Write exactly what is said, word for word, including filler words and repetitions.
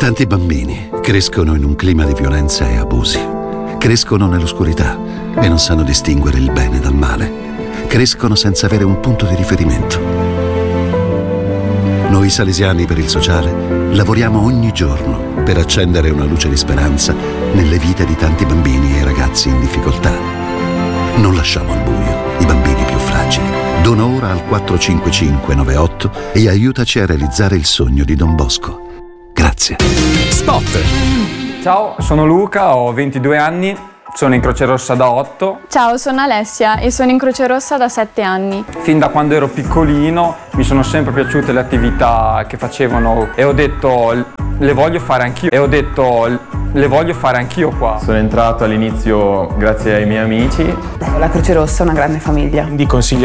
Tanti bambini crescono in un clima di violenza e abusi. Crescono nell'oscurità e non sanno distinguere il bene dal male. Crescono senza avere un punto di riferimento. Noi salesiani per il sociale lavoriamo ogni giorno per accendere una luce di speranza nelle vite di tanti bambini e ragazzi in difficoltà. Non lasciamo al buio i bambini più fragili. Dona ora al quattro cinque cinque nove otto e aiutaci a realizzare il sogno di Don Bosco. Grazie. Spot. Ciao, sono Luca, ho ventidue anni, sono in Croce Rossa da otto. Ciao, sono Alessia e sono in Croce Rossa da sette anni. Fin da quando ero piccolino mi sono sempre piaciute le attività che facevano e ho detto le voglio fare anch'io e ho detto le voglio fare anch'io qua. Sono entrato all'inizio grazie ai miei amici. La Croce Rossa è una grande famiglia. Quindi consiglio